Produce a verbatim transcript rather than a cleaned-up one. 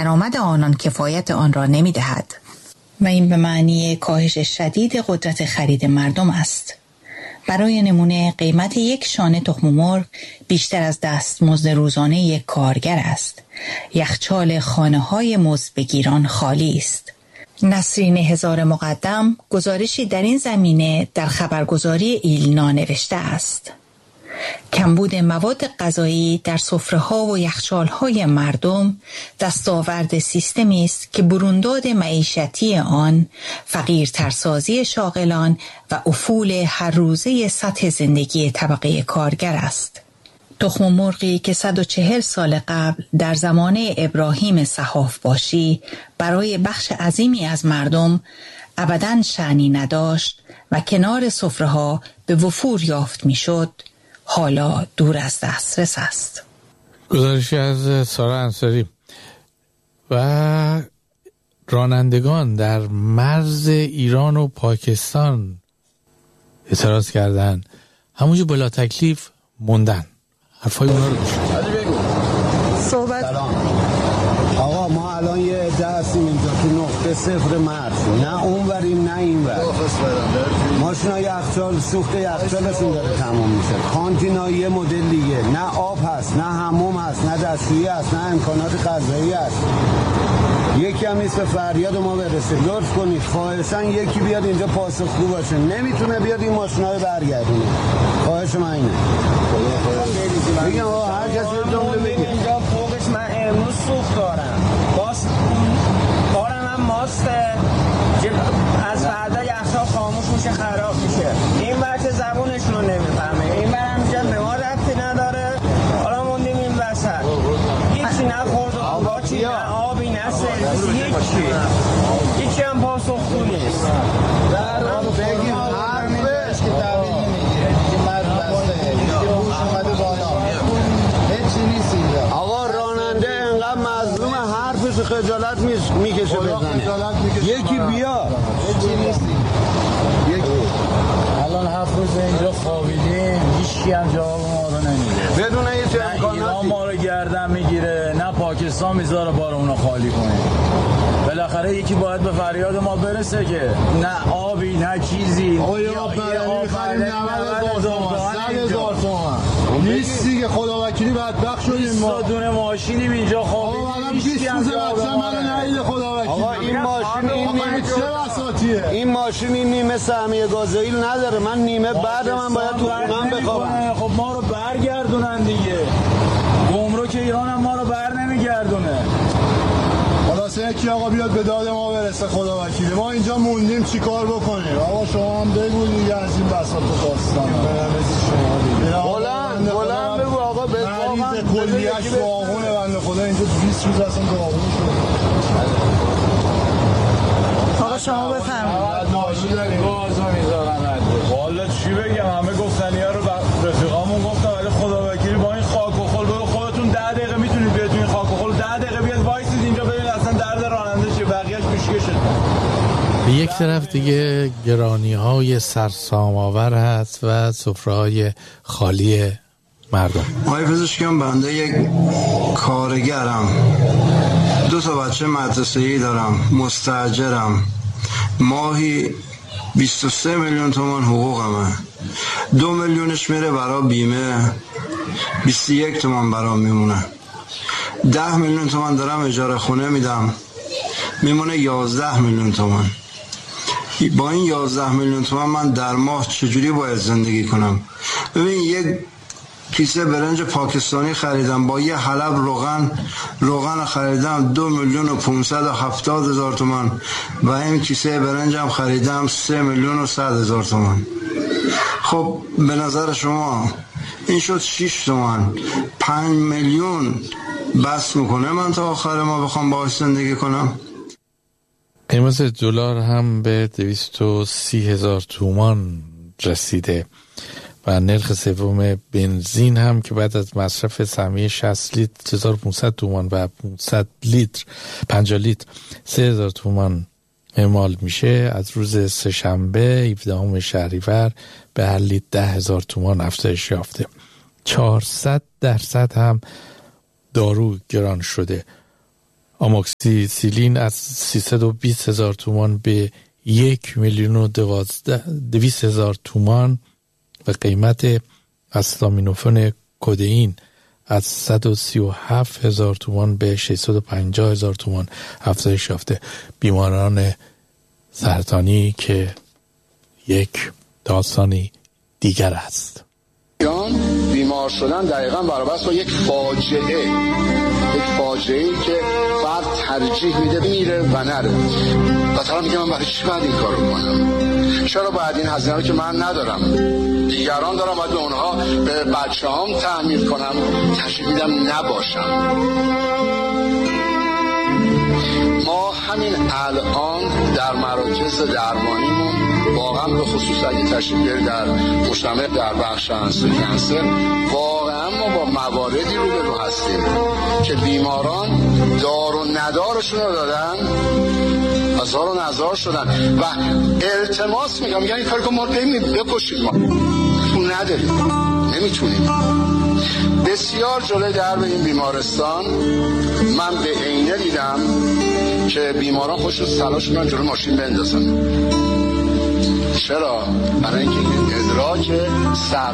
درآمد آنان کفایت آن را نمی دهد و این به معنی کاهش شدید قدرت خرید مردم است. برای نمونه قیمت یک شانه تخم مرغ بیشتر از دستمزد روزانه یک کارگر است. یخچال خانه‌های مزدبگیران خالی است. نسرین هزار مقدم گزارشی در این زمینه در خبرگزاری ایلنا نوشته است. کمبود مواد غذایی در سفره‌ها و یخچال‌های مردم دستاورد سیستمی است که برونداد معیشتی آن، فقیرترسازی شاغلان و افول هر روزه سطح زندگی طبقه کارگر است. تخم مرغی که صد و چهل سال قبل در زمانه ابراهیم صحاف‌باشی برای بخش عظیمی از مردم ابداً شأنی نداشت و کنار سفره‌ها به وفور یافت می‌شد، حالا دور از دسترس است. گزارشی از سارا انصاری. و رانندگان در مرز ایران و پاکستان اعتراض کردن، همونجا بلا تکلیف موندن. حرفای اونا رو بشن. صحبت سلام. آقا ما الان یه عده هستیم اینجا تو نقطه صفر مرز، نه اون وریم نه این ور. ماشینا یخچال سوخت یخچالشون داره تموم میشه. کانتینا یه مدل دیگه، نه آب هست، نه حموم هست، نه دستشویی هست، نه امکانات غذایی هست. یکی هم نیست به فریاد ما برسه. لطف کنید خواهشاً یکی بیاد اینجا پاسخگو باشه. نمیتونه بیاد این ماشینا رو برگردونه. خواهش من اینه. بگم آقا هر کسی جمله بگه. اینجا فوقش من امروز سوخت دارم. باز بارم هم ماسته. از فردا یخچال خاموش میشه، خراب میشه. این بچه زبونشون رو نمیفهمه. این برم میگه به ما ربطی نداره. حالا موندیم این وسط. هیچی نخورد و آباچی نه آبی نه سرویس هیچی. هیچی هم پاسخگو نیست. در حال بگیم حرفش که تحویل نمیگیره. که مرد بسته. که بوش اومده بالا. هیچی نیست اینجا. آقا راننده انقدر مظلوم حرفش خجالت میکشه بزنه. یکی بیا. هیچی نیست. الان هفت روز اینجا خوابیدیم، هیچکی هم جواب ما رو نمیده. بدون هیچ امکاناتی. نه ایران ما رو گردن میگیره، نه پاکستان میذاره بارمون رو خالی کنه. بالاخره یکی باید به فریاد ما برسه که نه آبی نه چیزی. آقای آب نداری میخریم نود هزار تومن، صد هزار تومن نیست دیگه. خدا وکیلی بدبخت شدیم ما. بیست دونه ماشینیم اینجا خوابیدیم. آقا الان بیست روزه بچه منو نهیده خدا وکیلی. آقا این ماشین این نیمه چه بساطیه؟ این ماشین این نیمه سهمیه گازوئیل نداره. من نیمه بعد من باید تو خونم بخوابم. خب ما رو برگردونن دیگه. گمرک ایران هم ما رو بر نمیگردونه. خلاصه یکی آقا بیاد به داد ما برسه خدا وکیلی. ما اینجا موندیم چی کار بکنیم؟ آقا شما هم بگو دیگه از این بساط داستان. بلند بلند بگو آقا به مریض کلیه‌اش داغونه بنده خدا اینجا بیست روز اصلا داغون شد. آقا شما بفرمایید. ماشین داریم بازا میذارن. والا چی بگم، همه گفتنی‌ها رو رفیقامون گفتم، ولی خدا وکیلی با این خاک و خل برو خودتون ده دقیقه میتونید بیاد تو این خاک و خل. ده دقیقه بیاد وایسید اینجا ببینید اصلا درد راننده چیه، بقیه‌اش میشکه شد. به یک طرف دیگه گرانی‌های سرسام‌آور هست و سفره‌های خالی مردم. آقای پزشکم بنده یک کارگرم، دو تا بچه مدرسه‌ای دارم، مستاجرم، ماهی بیست و سه میلیون تومان حقوقمه. دو میلیونش میره برای بیمه، بیست و یک تومان برام میمونه. ده میلیون تومان دارم اجاره خونه میدم، میمونه یازده میلیون تومان. با این یازده میلیون تومان من در ماه چجوری باید زندگی کنم؟ ببین یک کیسه برنج پاکستانی خریدم با یه حلب روغن روغن خریدم دو میلیون و پونصد و هفتاد هزار تومان و این کیسه برنجم خریدم سه میلیون و صد هزار تومان. خب به نظر شما این شد شش تومان. پنج میلیون بس میکنه من تا آخر ما بخوام باهاش زندگی کنم؟ قیمت دلار هم به دویست و سی هزار تومان رسیده و نرخ سوم بنزین هم که بعد از مصرف سهمیه شصت لیتر هزار و پانصد تومان و پانصد لیتر پنجاه لیتر سه هزار تومان اعمال میشه، از روز سه‌شنبه هفدهم شهریور به هر لیتر ده هزار تومان افزایش یافته. چهارصد درصد هم دارو گران شده. آموکسیسیلین از سیصد و بیست هزار تومان به یک میلیون و دویست هزار تومان و قیمت استامینوفن کدئین از صد و سی و هفت هزار تومان به ششصد و پنجاه هزار تومان افزایش یافته. بیماران سرطانی که یک داستانی دیگر است. بیمار شدن دقیقاً برابر است با یک فاجعه، یک فاجعه‌ای که فرد ترجیح میده میره و نره. و طرف میگه من برای چی باید این کارو کنم؟ چرا باید این هزینه رو که من ندارم دیگران دارم باید به اونها به بچه‌هام تحمیل کنم؟ ترجیح میدم نباشم. ما همین الان در مراکز درمانیمون واقعا به خصوص اگه تشریف بیارید در مجتمع در بخش کنسر، واقعا ما با مواردی روبرو هستیم که بیماران دار و ندارشون رو دادن، هزار و نزار شدن و التماس میگم میگن این کاری که ما بکشید، ما تو نداریم، نمیتونیم. بسیار جلوی درب این بیمارستان من به عینه دیدم که بیماران خودشون سلاش میکنن جلوی ماشین بندازن. چرا؟ برای اینکه ادراک سر